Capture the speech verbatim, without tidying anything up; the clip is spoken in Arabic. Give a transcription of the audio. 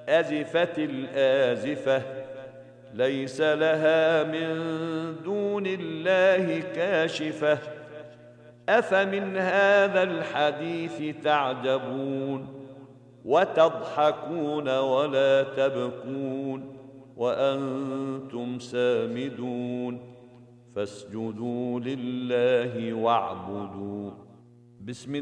أزفت الآزفة ليس لها من دون الله كاشفة أفمن هذا الحديث تعجبون وتضحكون ولا تبكون وأنتم سامدون فاسجدوا لله واعبدوا. بسم